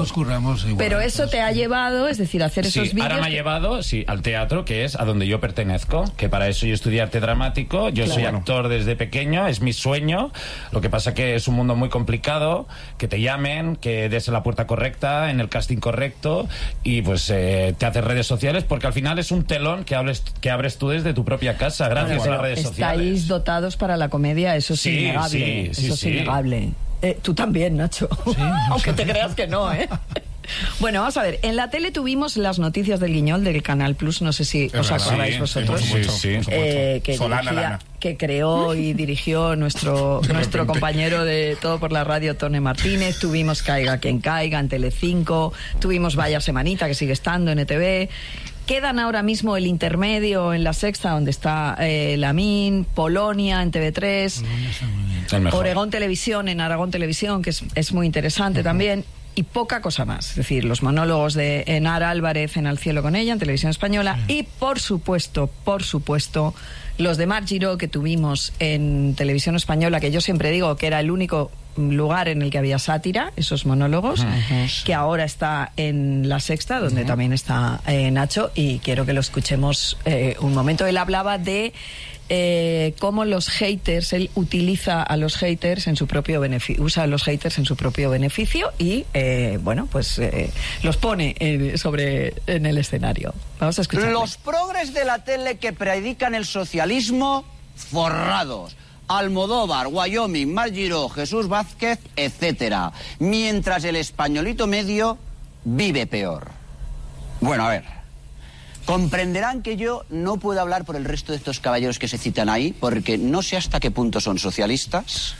nos curramos igual. Pero eso te ha llevado, es decir, a hacer esos vídeos. Ahora me ha llevado, al teatro, que es a donde yo pertenezco, que para eso yo estudié arte dramático, yo soy actor desde pequeño, es mi sueño. Lo que pasa que es un mundo muy complicado, que te llamen, que des la puerta correcta, en el casting correcto, y pues te haces redes sociales, porque al final es un telón que abres tú desde tu propia casa, gracias a las redes sociales. Estáis dotados para la comedia, eso es innegable. Eso es innegable. Tú también, Nacho. Sí, aunque te creas que no, ¿eh? Bueno, vamos a ver. En la tele tuvimos las noticias del Guiñol del Canal Plus. No sé si os acordáis vosotros. Que creó y dirigió nuestro compañero de Todo por la Radio, Tone Martínez. Tuvimos Caiga quien caiga en Telecinco. Tuvimos Vaya Semanita, que sigue estando en ETV. Quedan ahora mismo el intermedio en La Sexta, donde está Lamín, Polonia en TV3, Oregón Televisión en Aragón Televisión, que es muy interesante también, y poca cosa más. Es decir, los monólogos de Enar Álvarez en Al cielo con ella, en Televisión Española, y por supuesto, los de Marc Giró que tuvimos en Televisión Española, que yo siempre digo que era el único lugar en el que había sátira, esos monólogos, que ahora está en La Sexta, donde también está Nacho, y quiero que lo escuchemos un momento. Él hablaba de cómo los haters, él utiliza a los haters en su propio beneficio, usa a los haters en su propio beneficio y los pone en el escenario. Vamos a escuchar. Los progres de la tele que predican el socialismo, forrados. Almodóvar, Wyoming, Marc Giró, Jesús Vázquez, etcétera. Mientras el españolito medio vive peor. Bueno, a ver. Comprenderán que yo no puedo hablar por el resto de estos caballeros que se citan ahí, porque no sé hasta qué punto son socialistas,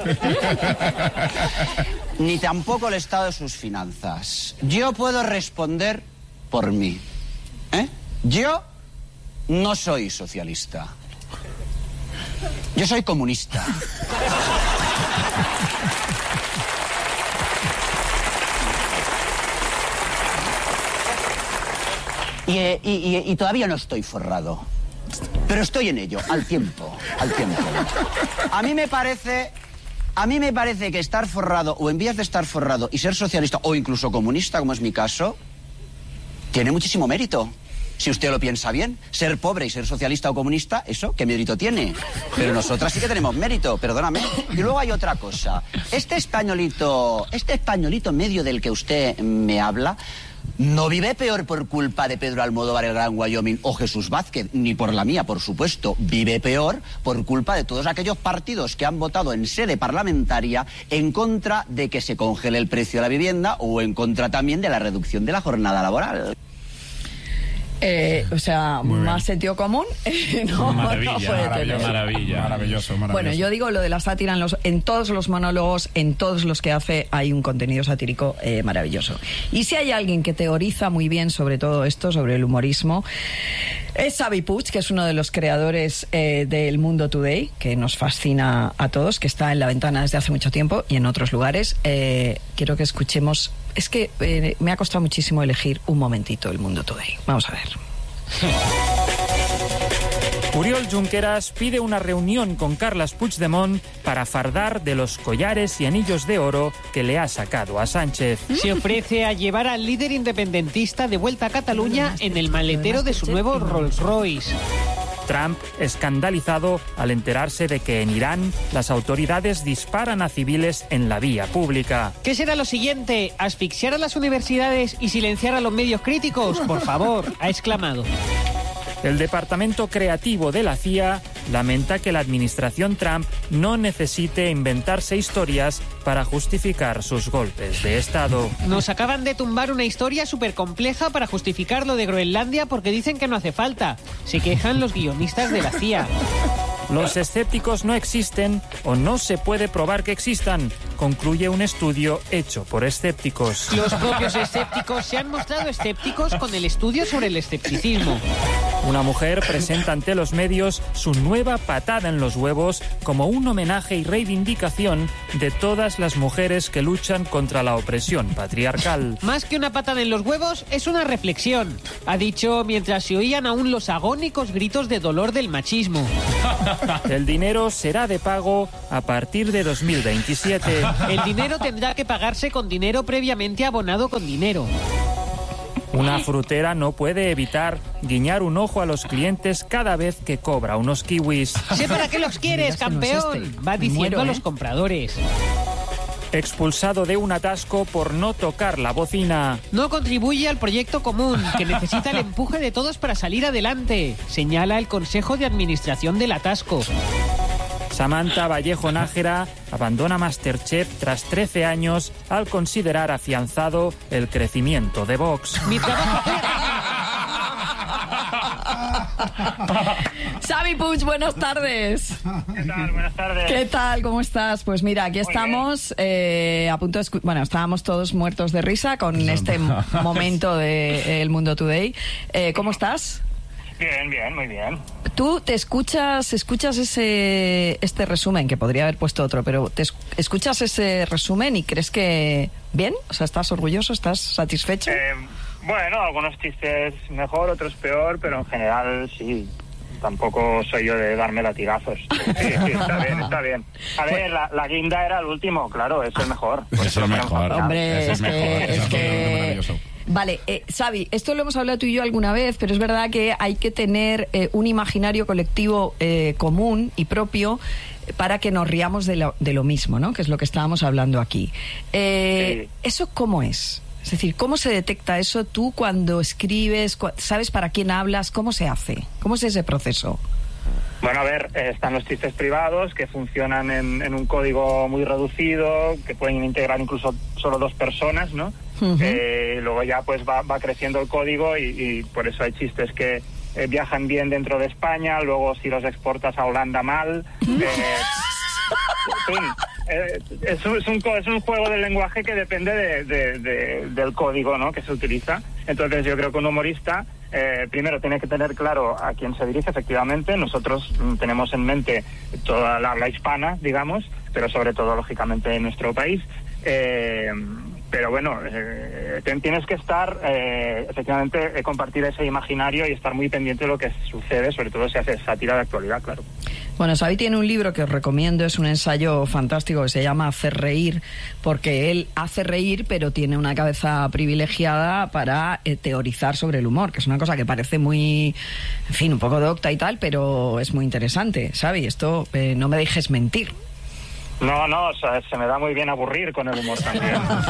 ni tampoco el estado de sus finanzas. Yo puedo responder por mí. Yo no soy socialista. Yo soy comunista. Y todavía no estoy forrado. Pero estoy en ello, al tiempo. A mí me parece que estar forrado, o en vías de estar forrado y ser socialista, o incluso comunista, como es mi caso, tiene muchísimo mérito. Si usted lo piensa bien, ser pobre y ser socialista o comunista, ¿eso qué mérito tiene? Pero nosotras sí que tenemos mérito, perdóname. Y luego hay otra cosa. Este españolito medio del que usted me habla, no vive peor por culpa de Pedro Almodóvar, el Gran Wyoming, o Jesús Vázquez, ni por la mía, por supuesto. Vive peor por culpa de todos aquellos partidos que han votado en sede parlamentaria en contra de que se congele el precio de la vivienda o en contra también de la reducción de la jornada laboral. Más sentido común Maravilloso. Bueno, yo digo lo de la sátira en todos los monólogos, en todos los que hace, hay un contenido satírico maravilloso. Y si hay alguien que teoriza muy bien sobre todo esto, sobre el humorismo, es Xavi Puig, que es uno de los creadores del Mundo Today, que nos fascina a todos, que está en La Ventana desde hace mucho tiempo y en otros lugares. Quiero que escuchemos. Es que me ha costado muchísimo elegir un momentito el Mundo Today. Vamos a ver. Oriol Junqueras pide una reunión con Carles Puigdemont para fardar de los collares y anillos de oro que le ha sacado a Sánchez. Se ofrece a llevar al líder independentista de vuelta a Cataluña en el maletero de su nuevo Rolls Royce. Trump escandalizado al enterarse de que en Irán las autoridades disparan a civiles en la vía pública. ¿Qué será lo siguiente? ¿Asfixiar a las universidades y silenciar a los medios críticos? Por favor, ha exclamado. El Departamento Creativo de la CIA lamenta que la administración Trump no necesite inventarse historias para justificar sus golpes de Estado. Nos acaban de tumbar una historia súper compleja para justificar lo de Groenlandia porque dicen que no hace falta. Se quejan los guionistas de la CIA. Los escépticos no existen o no se puede probar que existan, concluye un estudio hecho por escépticos. Los propios escépticos se han mostrado escépticos con el estudio sobre el escepticismo. Una mujer presenta ante los medios su nueva patada en los huevos como un homenaje y reivindicación de todas las mujeres que luchan contra la opresión patriarcal. Más que una patada en los huevos, es una reflexión. Ha dicho mientras se oían aún los agónicos gritos de dolor del machismo. El dinero será de pago a partir de 2027. El dinero tendrá que pagarse con dinero previamente abonado con dinero. Una frutera no puede evitar guiñar un ojo a los clientes cada vez que cobra unos kiwis. Sé para qué los quieres, campeón. Va diciendo a los compradores. Expulsado de un atasco por no tocar la bocina. No contribuye al proyecto común, que necesita el empuje de todos para salir adelante, señala el Consejo de Administración del Atasco. Samantha Vallejo Nájera abandona MasterChef tras 13 años al considerar afianzado el crecimiento de Vox. Mi trabajo... Xavi Puig, buenas tardes. ¿Qué tal? Buenas tardes. ¿Qué tal? ¿Cómo estás? Pues mira, aquí estamos a punto de... Bueno, estábamos todos muertos de risa con este momento de El Mundo Today. ¿Cómo estás? Bien, muy bien. ¿Tú te escuchas este resumen, que podría haber puesto otro, pero te escuchas ese resumen y crees que bien? O sea, ¿estás orgulloso? ¿Estás satisfecho? Bueno, algunos chistes mejor, otros peor, pero en general sí. Tampoco soy yo de darme latigazos. Sí, está bien. A ver, la guinda era el último, claro, es el mejor. Pues es el mejor. Hombre, es que... maravilloso. Vale, Xavi, esto lo hemos hablado tú y yo alguna vez, pero es verdad que hay que tener un imaginario colectivo común y propio para que nos riamos de lo mismo, ¿no? Que es lo que estábamos hablando aquí. Sí. ¿Eso cómo es? Es decir, ¿cómo se detecta eso tú cuando escribes? ¿Sabes para quién hablas? ¿Cómo se hace? ¿Cómo es ese proceso? Bueno, a ver, están los chistes privados que funcionan en un código muy reducido, que pueden integrar incluso solo 2 personas, ¿no? Uh-huh. Luego ya pues va creciendo el código y por eso hay chistes que viajan bien dentro de España, luego si los exportas a Holanda mal. En fin, es un juego del lenguaje que depende del código, ¿no?, que se utiliza. Entonces yo creo que un humorista primero tiene que tener claro a quién se dirige, efectivamente. Nosotros tenemos en mente toda la habla hispana, digamos, pero sobre todo, lógicamente, en nuestro país. Pero bueno, tienes que estar, efectivamente, compartir ese imaginario y estar muy pendiente de lo que sucede, sobre todo si haces sátira de actualidad, claro. Bueno, Xavi tiene un libro que os recomiendo, es un ensayo fantástico que se llama Hacer reír, porque él hace reír, pero tiene una cabeza privilegiada para teorizar sobre el humor, que es una cosa que parece muy, en fin, un poco docta y tal, pero es muy interesante, Xavi, esto no me dejes mentir. No, o sea, se me da muy bien aburrir con el humor también.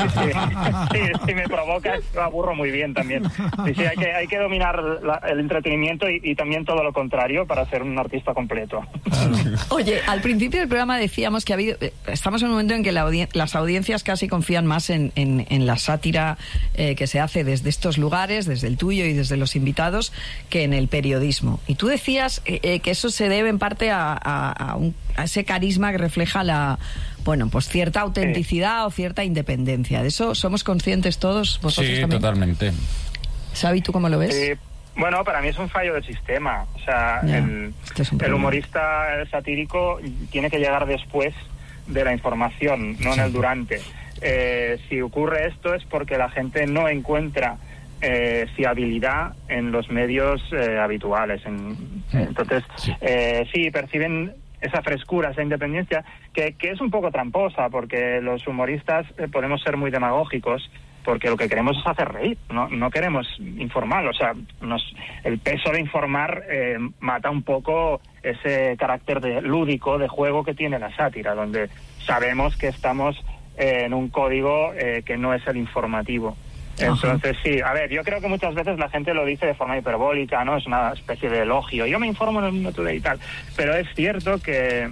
Sí, me provoca, lo aburro muy bien también. Sí, hay que dominar el entretenimiento y también todo lo contrario para ser un artista completo. Oye, al principio del programa decíamos que estamos en un momento en que las audiencias casi confían más en la sátira que se hace desde estos lugares, desde el tuyo y desde los invitados, que en el periodismo. Y tú decías que eso se debe en parte a ese carisma que refleja pues cierta autenticidad o cierta independencia. ¿De eso somos conscientes todos? ¿Vosotros sí, también? Totalmente. Xavi, ¿tú cómo lo ves? Bueno, para mí es un fallo del sistema. O sea, el humorista satírico tiene que llegar después de la información, no en el durante. Si ocurre esto es porque la gente no encuentra fiabilidad en los medios habituales. Entonces, sí, perciben esa frescura, esa independencia, que es un poco tramposa, porque los humoristas podemos ser muy demagógicos, porque lo que queremos es hacer reír, no queremos informar. O sea, el peso de informar mata un poco ese carácter lúdico, de juego que tiene la sátira, donde sabemos que estamos en un código que no es el informativo. Entonces, sí, a ver, yo creo que muchas veces la gente lo dice de forma hiperbólica, ¿no? Es una especie de elogio. Yo me informo en el Mundo Today y tal. Pero es cierto que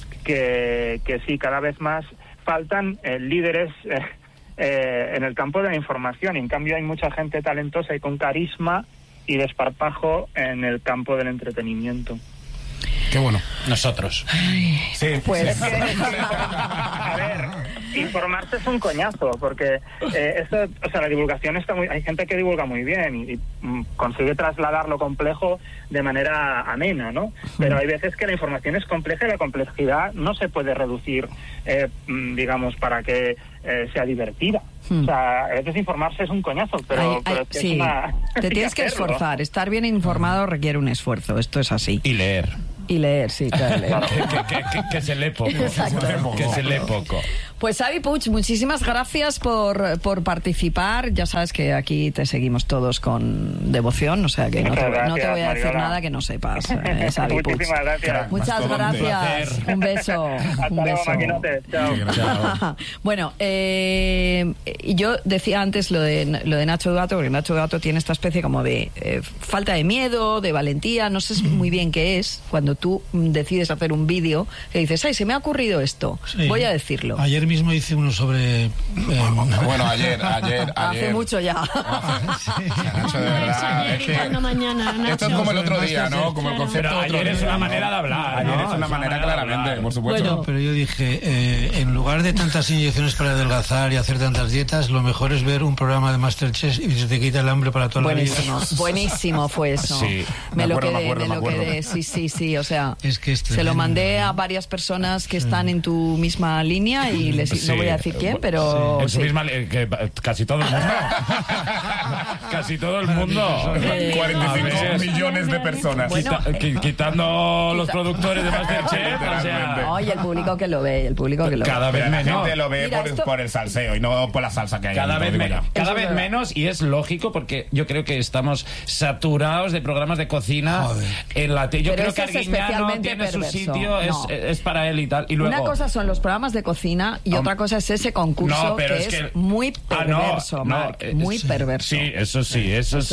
sí, cada vez más faltan líderes en el campo de la información. Y en cambio hay mucha gente talentosa y con carisma y desparpajo en el campo del entretenimiento. Qué bueno. Nosotros. Sí, pues... A ver, informarse es un coñazo, porque esto, o sea, la divulgación está muy... Hay gente que divulga muy bien y consigue trasladar lo complejo de manera amena, ¿no? Pero hay veces que la información es compleja y la complejidad no se puede reducir, digamos, para que sea divertida. O sea, a veces informarse es un coñazo, pero es que sí. es una... Te tienes que esforzar. Estar bien informado requiere un esfuerzo. Esto es así. Y leer. Y leer, sí, claro. Leer. Que se lee poco. Exacto. Que se lee poco. Pues Xavi Puig, muchísimas gracias por participar. Ya sabes que aquí te seguimos todos con devoción, o sea que no te voy a decir nada que no sepas, Xavi Puig. Muchísimas gracias. Muchas gracias. Un beso. Un beso. Chao. Bueno, yo decía antes lo de Nacho Duato, porque Nacho Duato tiene esta especie como de falta de miedo, de valentía, no sé muy bien qué es, cuando tú decides hacer un vídeo que dices, ay, se me ha ocurrido esto, voy a decirlo. Ayer mismo hice uno sobre... Bueno, ayer. Hace mucho ya. Nacho, de verdad. Esto es como el otro día, ¿no? Como el concepto pero otro ayer es día, una ¿no? manera de hablar. Ayer ¿no? es una manera claramente, por supuesto. Bueno. Pero yo dije, en lugar de tantas inyecciones para adelgazar y hacer tantas dietas, lo mejor es ver un programa de Masterchef y se te quita el hambre para toda la vida. Buenísimo fue eso. Sí. Me lo quedé. Sí. O sea, es que se lo mandé a varias personas que están en tu misma línea y no voy a decir quién, pero... En su misma casi todo el mundo. Casi todo el mundo. 45 millones de personas. Bueno, quitando los productores de Masterchef. O sea, oye, el público que lo ve, cada vez Pero la menos. gente lo ve por el salseo y no por la salsa que hay. Cada vez menos, y es lógico porque yo creo que estamos saturados de programas de cocina. En la yo pero creo que Arguiñano tiene su sitio, es para él y tal. Y luego, una cosa son los programas de cocina y otra cosa es ese concurso que es muy perverso, Marc, muy perverso. Sí, eso sí.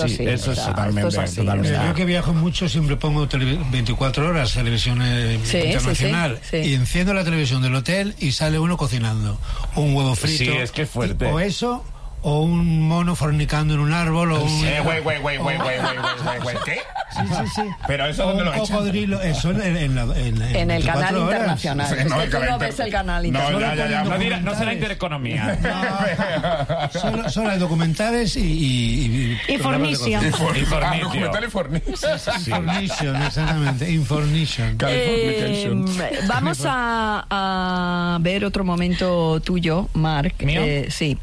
Totalmente. Yo que viajo mucho siempre pongo 24 horas televisión internacional y enciendo la televisión del hotel y sale uno cocinando un huevo frito. Sí, es que es fuerte. O eso, o un mono fornicando en un árbol, o un... Güey, ¿qué? Sí. Pero eso ¿dónde lo echan? Cocodrilo, eso en el canal horas. internacional. Sí, no, tú no ves el canal internacional. No será Intereconomía. Solo hay documentales y Fornition. Documental y Fornition, exactamente. Infornition. Vamos a ver otro momento tuyo, Marc. ¿Mío? Sí.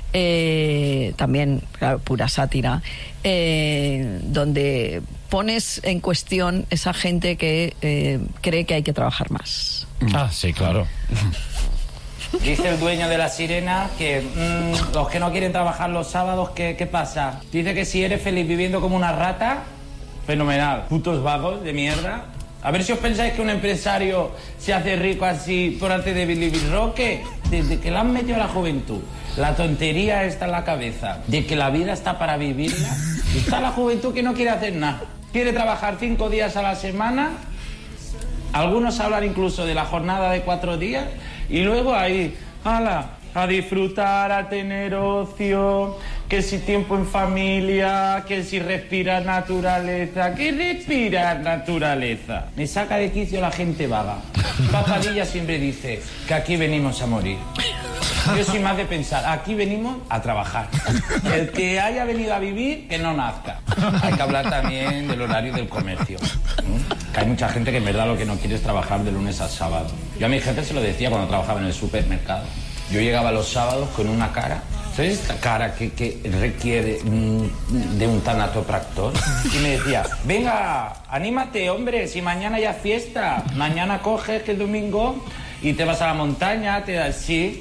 También, claro, pura sátira, donde pones en cuestión esa gente que cree que hay que trabajar más. Ah, sí, claro. Dice el dueño de La Sirena que los que no quieren trabajar los sábados, ¿qué pasa? Dice que si eres feliz viviendo como una rata, fenomenal. Putos vagos de mierda. A ver si os pensáis que un empresario se hace rico así por arte de Billy Roque. Desde que le han metido a la juventud la tontería está en la cabeza de que la vida está para vivirla, está la juventud que no quiere hacer nada. Quiere trabajar 5 días a la semana. Algunos hablan incluso de la jornada de 4 días. Y luego ahí, ¡hala! A disfrutar, a tener ocio, que si tiempo en familia, que si respirar naturaleza. ¿Qué respirar naturaleza? Me saca de quicio la gente vaga. Papadilla siempre dice que aquí venimos a morir. Yo soy más de pensar, aquí venimos a trabajar. El que haya venido a vivir, que no nazca. Hay que hablar también del horario del comercio. Que hay mucha gente que en verdad lo que no quiere es trabajar de lunes a sábado. Yo a mi jefe se lo decía cuando trabajaba en el supermercado. Yo llegaba los sábados con una cara, ¿sabes esta cara que requiere de un tanatopractor? Y me decía, venga, anímate, hombre, si mañana ya es fiesta. Mañana coges que es domingo y te vas a la montaña, te das...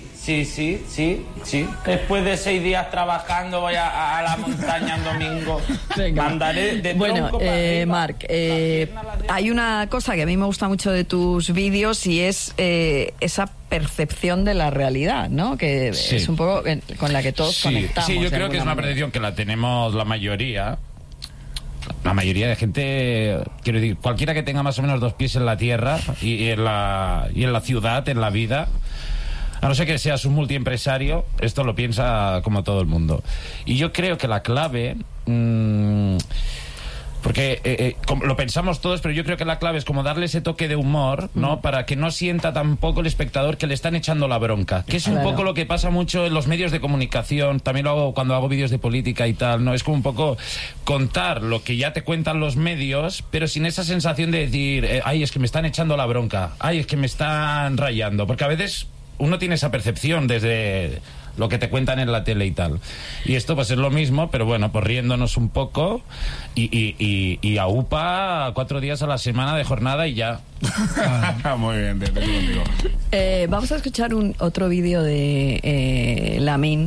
Sí. Después de 6 días trabajando voy a la montaña un domingo. Venga. Mandaré de bueno, tronco para arriba. Marc, hay una cosa que a mí me gusta mucho de tus vídeos y es esa percepción de la realidad, ¿no? Que es un poco con la que todos conectamos. Sí, yo creo que es una percepción que la tenemos la mayoría. La mayoría de gente, quiero decir, cualquiera que tenga más o menos 2 pies en la tierra y en la ciudad, en la vida. A no ser que seas un multiempresario, esto lo piensa como todo el mundo. Y yo creo que la clave... porque porque lo pensamos todos, pero yo creo que la clave es como darle ese toque de humor, ¿no? Para que no sienta tampoco el espectador que le están echando la bronca, que es un poco lo que pasa mucho en los medios de comunicación. También lo hago cuando hago vídeos de política y tal, ¿no? Es como un poco contar lo que ya te cuentan los medios, pero sin esa sensación de decir, ay, es que me están echando la bronca, ay, es que me están rayando, porque a veces uno tiene esa percepción desde lo que te cuentan en la tele y tal. Y esto pues es lo mismo, pero bueno, pues riéndonos un poco y a UPA 4 días a la semana de jornada y ya. Muy bien, te tengo contigo. Vamos a escuchar otro vídeo de Lamin.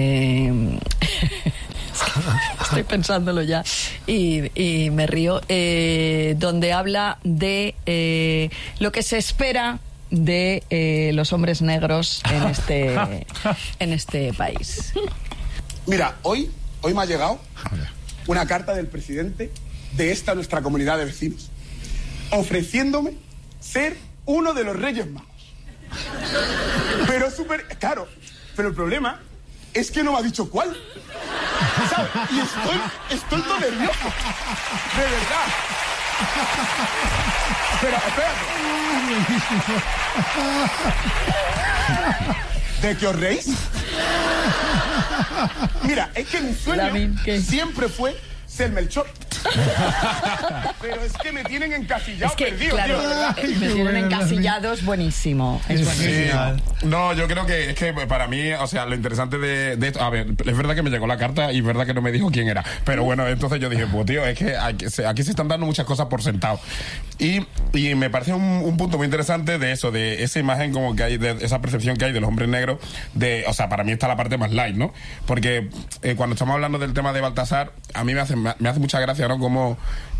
Estoy pensándolo ya y me río, donde habla de lo que se espera de los hombres negros en este país. Mira, hoy me ha llegado una carta del presidente de esta nuestra comunidad de vecinos ofreciéndome ser uno de los Reyes Magos. Pero claro, pero el problema es que no me ha dicho cuál. ¿Sabes? Y estoy todo nervioso. De verdad. Pero, espérate. ¿De qué os reís? Mira, es que mi sueño siempre fue ser Melchor. Pero es que me tienen encasillado, perdido, claro, tío. Me tienen encasillados, buenísimo. Es buenísimo. Sí. No, yo creo que es que para mí, o sea, lo interesante de esto, a ver, es verdad que me llegó la carta y es verdad que no me dijo quién era, pero bueno, entonces yo dije, pues tío, es que aquí se están dando muchas cosas por sentado. Y me parece un punto muy interesante de eso, de esa imagen como que hay, de esa percepción que hay de los hombres negros, o sea, para mí está la parte más light, ¿no? Porque cuando estamos hablando del tema de Baltasar, a mí me hace mucha gracia, ¿no? Como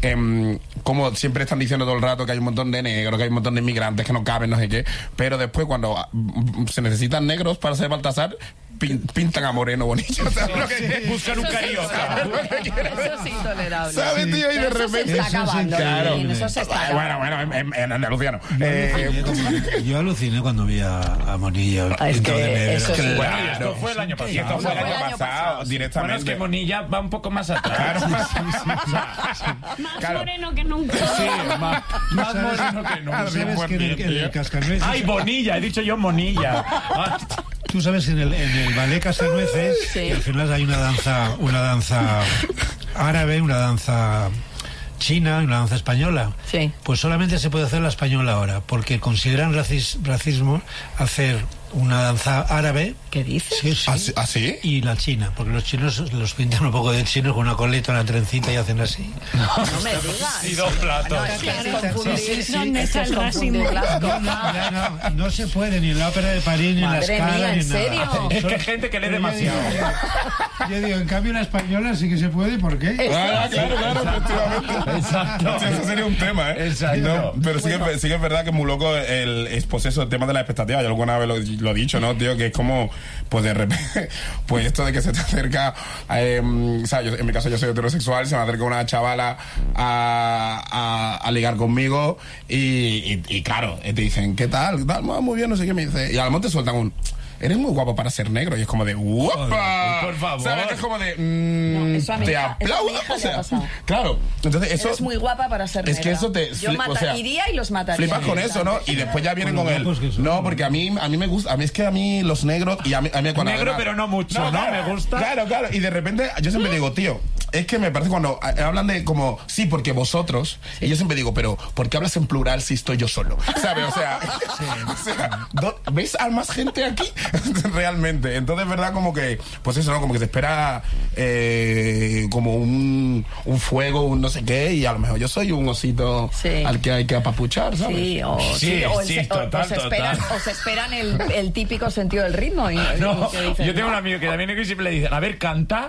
siempre están diciendo todo el rato que hay un montón de negros, que hay un montón de inmigrantes que no caben, no sé qué, pero después cuando se necesitan negros para ser Baltasar, pintan a Moreno Bonilla. Buscan un carioca. Eso es intolerable. ¿Sabes, tío? Y de repente se está acabando. Claro. Eso se está acabando. Bueno, en andaluciano. Yo aluciné cuando vi a Monilla. Es que eso sí. Bueno, esto fue el año pasado. Esto fue el año pasado, directamente. Bueno, es que Monilla va un poco más atrás. Más moreno que nunca. Sí, más moreno que nunca. ¿Sabes que en el Cascanueces? ¡Ay, Bonilla! He dicho yo Monilla. Tú sabes que en el ballet Cascanueces al final hay una danza árabe, una danza china y una danza española. Sí. Pues solamente se puede hacer la española ahora, porque consideran racismo hacer una danza árabe. ¿Qué dices? Sí. ¿Ah, sí? Y la china, porque los chinos los pintan un poco de chinos con una coleta, una trencita y hacen así. No me digas. Y 2 platos. ¿Dónde está el racismo? No se puede ni en la ópera de París, ni en la Scala, mía, ni ¿en serio? nada. Es que hay gente que lee demasiado. Yo digo, en cambio la española sí que se puede, ¿por qué? Claro, efectivamente. Exacto. Eso sería un tema, ¿eh? Exacto. No, pero sí que es verdad que es muy loco el tema de la expectativa. Yo alguna vez lo he dicho, ¿no, tío? Que es como, pues de repente, pues esto de que se te acerca, o sea, en mi caso yo soy heterosexual, se me acerca una chavala a ligar conmigo y claro, te dicen, ¿qué tal? Muy bien, no sé qué me dice. Y al monte sueltan un... Eres muy guapo para ser negro. Y es como de ¡guapa! Por favor. ¿Sabes? Que es como de te aplaudo. O sea, claro. Entonces eso... Eres muy guapa para ser negra. Es que eso te... Yo iría y los mataría. Flipas con eso, ¿no? Y después ya vienen con él. No, porque a mí me gusta... Es que a mí los negros... Y a mí cuando negro, pero no mucho, ¿no? Me gusta. Claro. Y de repente yo siempre digo, tío, es que me parece cuando hablan de como... Sí, porque vosotros... Y yo siempre digo, pero ¿por qué hablas en plural si estoy yo solo? ¿Sabes? O sea, ¿ves a más gente aquí? Realmente. Entonces, verdad, como que, pues eso, ¿no? Como que se espera como un fuego, un no sé qué, y a lo mejor yo soy un osito al que hay que apapuchar, ¿sabes? Sí, o se esperan el típico sentido del ritmo. No, yo tengo un amigo que también siempre le dice, a ver, canta.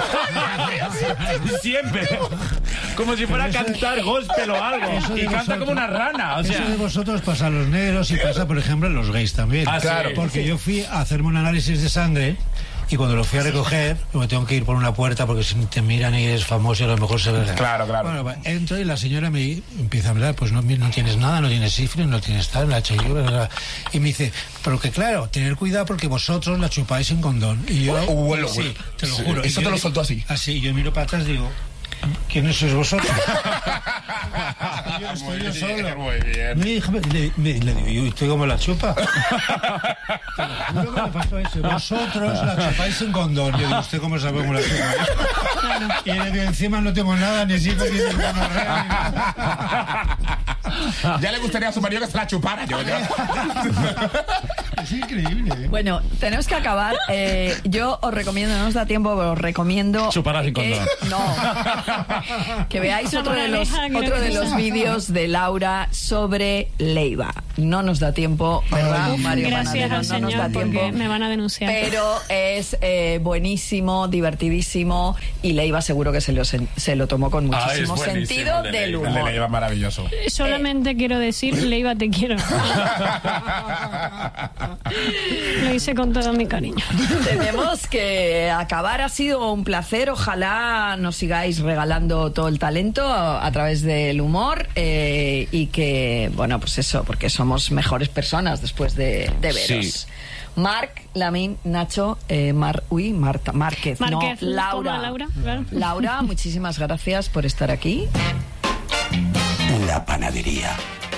Siempre. Como si fuera a cantar gospel o algo. Y canta como una rana. O sea. Eso de vosotros pasa a los negros y pasa, por ejemplo, a los gays también. Claro. Porque yo fui a hacerme un análisis de sangre y cuando lo fui a recoger, me tengo que ir por una puerta porque si te miran y eres famoso a lo mejor se ve. Claro. Bueno, entro y la señora me empieza a hablar, pues no tienes nada, no tienes sífilis, no tienes tal, la HIV, y me dice, pero que claro, tener cuidado porque vosotros la chupáis sin condón. Y yo, sí, te lo juro. Eso te lo soltó así. Así, yo miro para atrás y digo, ¿Quiénes sois vosotros? Estoy yo solo. Muy bien. Mi hija le digo, yo estoy como la chupa. Te lo juro que me pasó eso. Vosotros la chupáis en condón. Yo digo, ¿usted cómo sabe cómo la chupa? Y le digo, encima no tengo nada, ni siquiera ni gonorrea. Ya le gustaría a su marido que se la chupara yo. Es increíble. Bueno, tenemos que acabar. Yo os recomiendo, no nos da tiempo, pero os recomiendo chupar sin condón. No, que veáis otro de los vídeos de Laura sobre Leiva. No nos da tiempo, ¿verdad, Mario Gracias Panadero? al señor, nos da tiempo. me van a denunciar. Pero es buenísimo, divertidísimo, y Leiva seguro que se lo tomó con muchísimo sentido del humor. El de Leiva maravilloso. Solamente quiero decir, Leiva, te quiero. Lo hice con todo mi cariño. Tenemos que acabar. Ha sido un placer. Ojalá nos sigáis regalando todo el talento a través del humor, y que, bueno, pues eso, porque somos mejores personas después de veros. Sí. Marc, Lamin, Nacho, Marta Márquez, no, Laura. Claro. Laura, muchísimas gracias por estar aquí. La panadería.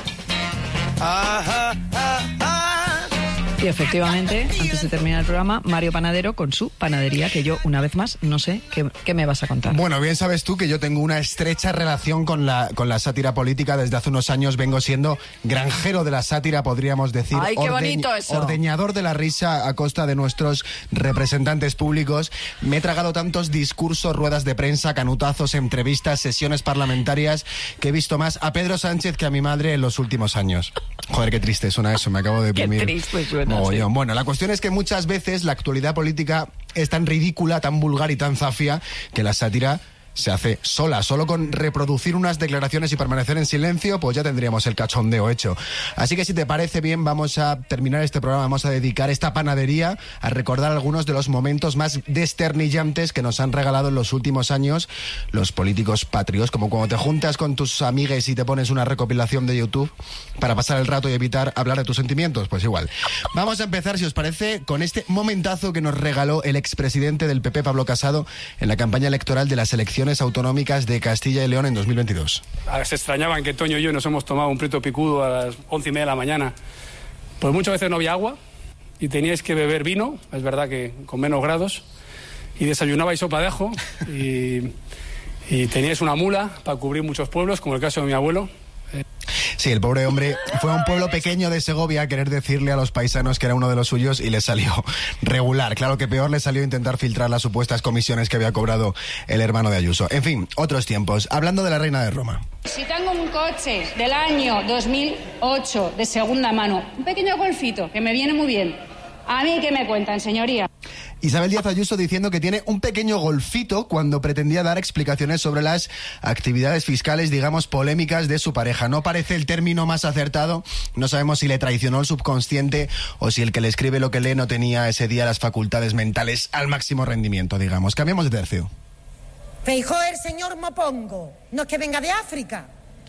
Y efectivamente, antes de terminar el programa, Mario Panadero con su panadería, que yo, una vez más, no sé qué me vas a contar. Bueno, bien sabes tú que yo tengo una estrecha relación con la sátira política. Desde hace unos años vengo siendo granjero de la sátira, podríamos decir. ¡Ay, qué bonito eso! Ordeñador de la risa a costa de nuestros representantes públicos. Me he tragado tantos discursos, ruedas de prensa, canutazos, entrevistas, sesiones parlamentarias, que he visto más a Pedro Sánchez que a mi madre en los últimos años. Joder, qué triste suena eso, me acabo de deprimir. Qué triste suena. Sí. Bueno, la cuestión es que muchas veces la actualidad política es tan ridícula, tan vulgar y tan zafia que la sátira se hace sola. Solo con reproducir unas declaraciones y permanecer en silencio, pues ya tendríamos el cachondeo hecho. Así que si te parece bien, vamos a terminar este programa, vamos a dedicar esta panadería a recordar algunos de los momentos más desternillantes que nos han regalado en los últimos años los políticos patrios, como cuando te juntas con tus amigues y te pones una recopilación de YouTube para pasar el rato y evitar hablar de tus sentimientos, pues igual. Vamos a empezar, si os parece, con este momentazo que nos regaló el expresidente del PP, Pablo Casado, en la campaña electoral de las elecciones autonómicas de Castilla y León en 2022. Se extrañaban que Toño y yo nos hemos tomado un prieto picudo a las 11:30 de la mañana. Pues muchas veces no había agua y teníais que beber vino, es verdad que con menos grados, y desayunabais sopa de ajo y teníais una mula para cubrir muchos pueblos, como el caso de mi abuelo. Sí, el pobre hombre fue a un pueblo pequeño de Segovia a querer decirle a los paisanos que era uno de los suyos y le salió regular. Claro que peor le salió intentar filtrar las supuestas comisiones que había cobrado el hermano de Ayuso. En fin, otros tiempos. Hablando de la reina de Roma. Si tengo un coche del año 2008 de segunda mano, un pequeño golfito que me viene muy bien, ¿a mí qué me cuentan, señoría? Isabel Díaz Ayuso diciendo que tiene un pequeño golfito cuando pretendía dar explicaciones sobre las actividades fiscales, digamos, polémicas de su pareja. No parece el término más acertado. No sabemos si le traicionó el subconsciente o si el que le escribe lo que lee no tenía ese día las facultades mentales al máximo rendimiento, digamos. Cambiamos de tercio. Feijóo el señor mopongo. No es que venga de África.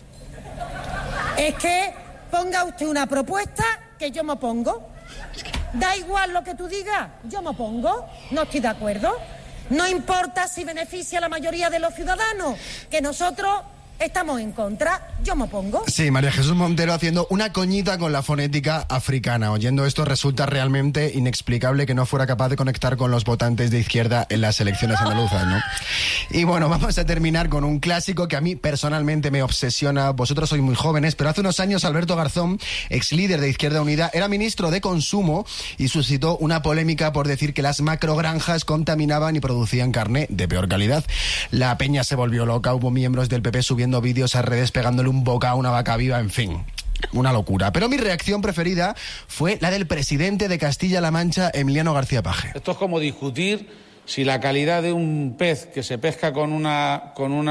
Es que ponga usted una propuesta que yo me opongo. Da igual lo que tú digas, yo me opongo, no estoy de acuerdo. No importa si beneficia a la mayoría de los ciudadanos, que nosotros estamos en contra, yo me opongo. Sí, María Jesús Montero haciendo una coñita con la fonética africana. Oyendo esto resulta realmente inexplicable que no fuera capaz de conectar con los votantes de izquierda en las elecciones andaluzas, ¿no? Y bueno, vamos a terminar con un clásico que a mí personalmente me obsesiona. Vosotros sois muy jóvenes, pero hace unos años Alberto Garzón, ex líder de Izquierda Unida, era ministro de Consumo y suscitó una polémica por decir que las macrogranjas contaminaban y producían carne de peor calidad. La peña se volvió loca, hubo miembros del PP subiendo vídeos a redes pegándole un boca a una vaca viva, en fin, una locura. Pero mi reacción preferida fue la del presidente de Castilla-La Mancha, Emiliano García Paje. Esto es como discutir si la calidad de un pez que se pesca con una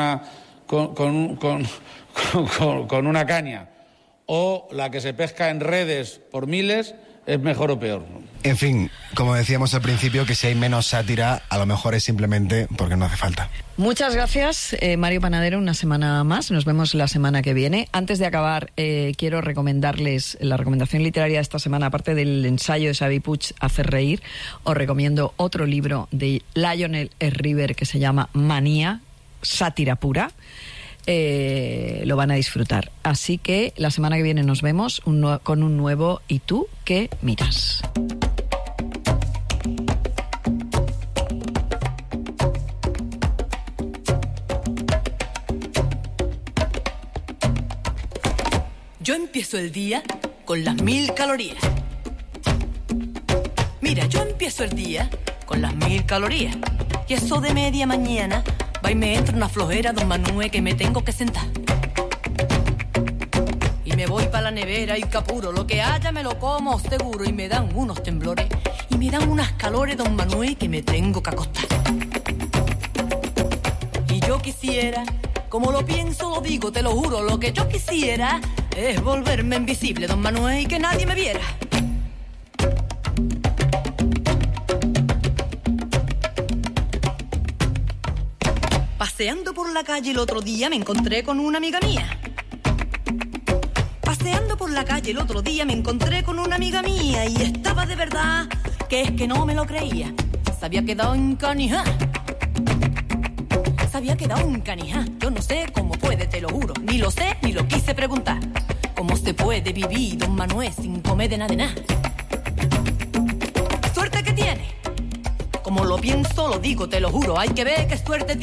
caña o la que se pesca en redes por miles es mejor o peor. En fin, como decíamos al principio, que si hay menos sátira, a lo mejor es simplemente porque no hace falta. Muchas gracias, Mario Panadero, una semana más. Nos vemos la semana que viene. Antes de acabar, quiero recomendarles la recomendación literaria de esta semana. Aparte del ensayo de Xavi Puig, Hacer reír, os recomiendo otro libro de Lionel River que se llama Manía. sátira pura, lo van a disfrutar. Así que la semana que viene nos vemos con un nuevo ¿Y tú qué miras? Yo empiezo el día con las 1000 calorías. Mira, yo empiezo el día con las 1000 calorías. Y eso de media mañana va y me entra una flojera, don Manuel, que me tengo que sentar. Y me voy para la nevera y capuro lo que haya me lo como seguro. Y me dan unos temblores y me dan unas calores, don Manuel, que me tengo que acostar. Y yo quisiera, como lo pienso, lo digo, te lo juro, lo que yo quisiera es volverme invisible, don Manuel, y que nadie me viera. Paseando por la calle el otro día me encontré con una amiga mía. Paseando por la calle el otro día me encontré con una amiga mía y estaba de verdad que es que no me lo creía. Se había quedado en canija. Se había quedado en canija. Yo no sé cómo puede, te lo juro. Ni lo sé, ni lo quise preguntar. ¿Cómo se puede vivir, don Manuel, sin comer de nada de nada? Suerte que tiene. Como lo pienso, lo digo, te lo juro. Hay que ver qué suerte tiene.